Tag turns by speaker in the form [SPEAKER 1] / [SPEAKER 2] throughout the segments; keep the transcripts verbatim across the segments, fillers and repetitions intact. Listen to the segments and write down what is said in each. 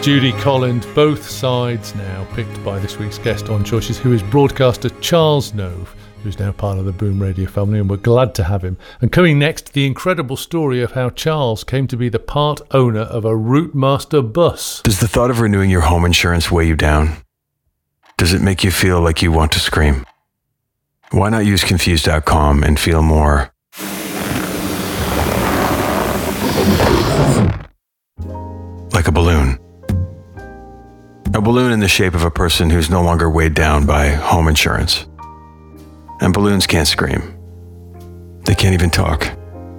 [SPEAKER 1] Judy Collins, both sides now picked by this week's guest on Choices, who is broadcaster Charles Nove, who's now part of the Boom Radio family, and we're glad to have him. And coming next, the incredible story of how Charles came to be the part owner of a Routemaster bus.
[SPEAKER 2] Does the thought of renewing your home insurance weigh you down? Does it make you feel like you want to scream? Why not use Confused dot com and feel more like a balloon? A balloon in the shape of a person who's no longer weighed down by home insurance. And balloons can't scream. They can't even talk.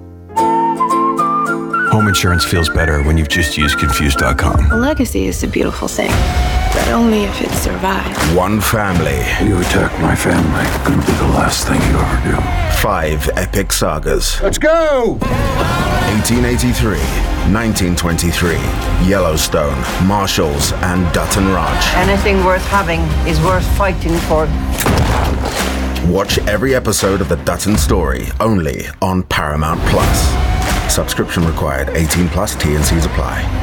[SPEAKER 2] Home insurance feels better when you've just used Confused dot com.
[SPEAKER 3] A legacy is a beautiful thing, but only if it survives.
[SPEAKER 4] One family.
[SPEAKER 5] You attack my family, gonna be the last thing you ever do.
[SPEAKER 4] Five epic sagas.
[SPEAKER 5] Let's go!
[SPEAKER 4] eighteen eighty-three, nineteen twenty-three, Yellowstone, Marshalls, and Dutton Ranch.
[SPEAKER 6] Anything worth having is worth fighting for.
[SPEAKER 4] Watch every episode of The Dutton Story, only on Paramount Plus. Subscription required. eighteen plus. T and C's apply.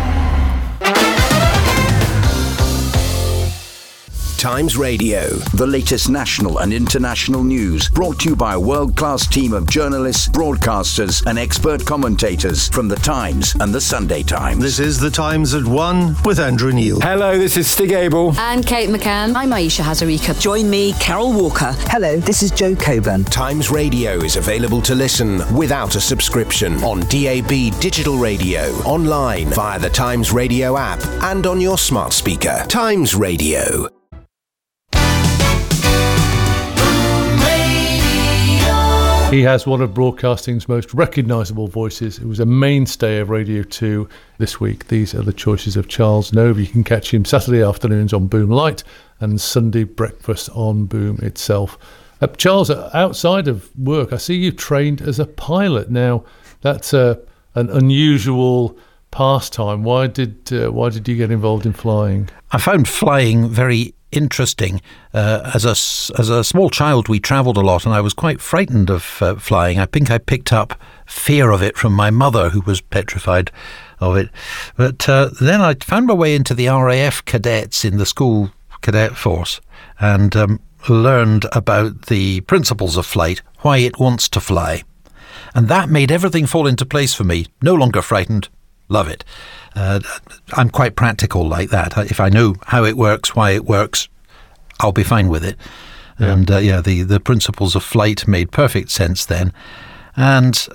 [SPEAKER 7] Times Radio, the latest national and international news, brought to you by a world-class team of journalists, broadcasters, and expert commentators from The Times and The Sunday Times.
[SPEAKER 8] This is The Times at one with Andrew Neil.
[SPEAKER 9] Hello, this is Stig Abel.
[SPEAKER 10] And Kate McCann. I'm Aisha Hazarika.
[SPEAKER 11] Join me, Carol Walker.
[SPEAKER 12] Hello, this is Joe Coburn.
[SPEAKER 13] Times Radio is available to listen without a subscription on D A B digital radio, online via the Times Radio app, and on your smart speaker. Times Radio.
[SPEAKER 1] He has one of broadcasting's most recognisable voices. It was a mainstay of Radio two this week. These are the choices of Charles Nove. You can catch him Saturday afternoons on Boom Light and Sunday breakfast on Boom itself. Uh, Charles, outside of work, I see you trained as a pilot. Now, that's uh, an unusual pastime. Why did uh, why did you get involved in flying?
[SPEAKER 14] I found flying very interesting. Uh, as a as a small child, we travelled a lot, and I was quite frightened of uh, flying. I think I picked up fear of it from my mother, who was petrified of it. But uh, then I found my way into the R A F cadets in the school cadet force, and um, learned about the principles of flight, why it wants to fly, and that made everything fall into place for me. No longer frightened. Love it. Uh, I'm quite practical like that. If I know how it works, why it works, I'll be fine with it. Yeah. And uh, yeah, the, the principles of flight made perfect sense then. And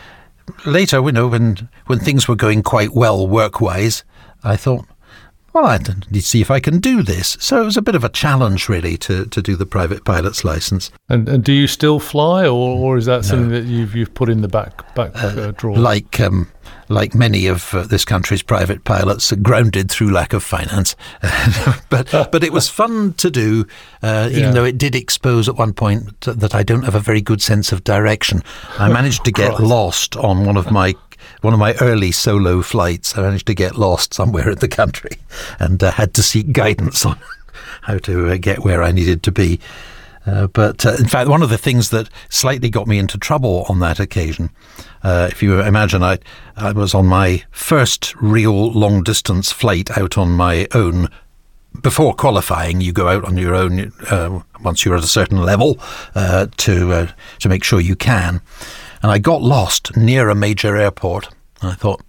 [SPEAKER 14] later, you know, when when things were going quite well work-wise, I thought, well, I need to see if I can do this. So it was a bit of a challenge, really, to, to do the private pilot's license.
[SPEAKER 1] And, and do you still fly, or, or is that something no. that you've you've put in the back back uh, drawer?
[SPEAKER 14] Like um, like many of uh, this country's private pilots, grounded through lack of finance. but but it was fun to do, uh, even yeah. though it did expose at one point that I don't have a very good sense of direction. I managed to get lost on one of my one of my early solo flights. I managed to get lost somewhere in the country, and uh, had to seek guidance on how to uh, get where I needed to be. Uh, but uh, in fact, one of the things that slightly got me into trouble on that occasion, uh, if you imagine, I, I was on my first real long-distance flight out on my own. Before qualifying, you go out on your own uh, once you're at a certain level uh, to uh, to make sure you can. And I got lost near a major airport. And I thought,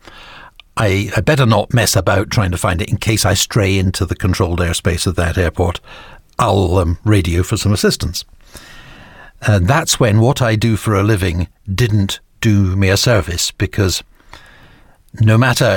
[SPEAKER 14] I, I better not mess about trying to find it in case I stray into the controlled airspace of that airport. I'll um, radio for some assistance. And that's when what I do for a living didn't do me a service, because no matter